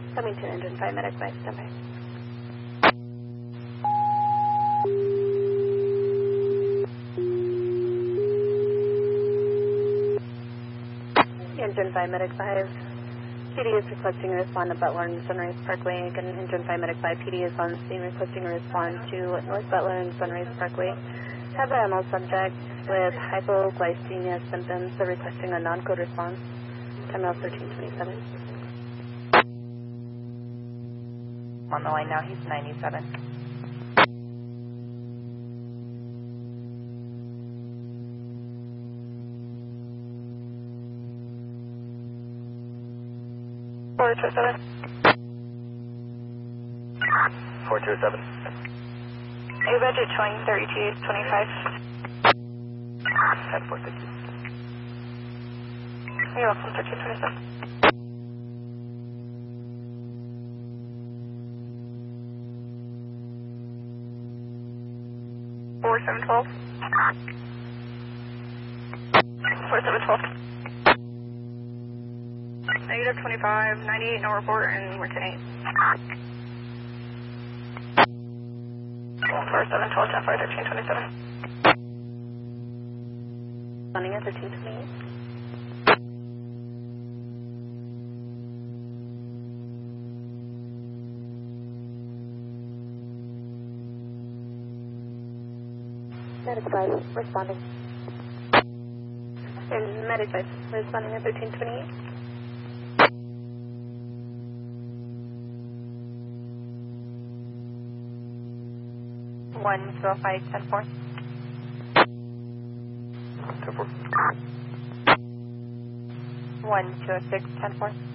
Coming to engine 5 medic by standby. Engine 5 medic 5. PD is requesting a respond to Butler and Sunrise Parkway. Again, Engine 5 medic 5. PD is on scene requesting a response to North Butler and Sunrise Parkway. Have an ML subject with hypoglycemia symptoms. They're requesting a non-code response. Time out 1327. On the line now, he's 97. Four two seven. 427. A budget showing 3225. 10-4, thank you. You're welcome, 1327. Four 712. 4712. Negative 25, 98, no report, and we're 10-8. 4712, 10-4, 1327. Running at 1328. Medic 5, responding. And Medic 5, responding at 1328. 105, 10-4. 10-4. 1206, 10-4.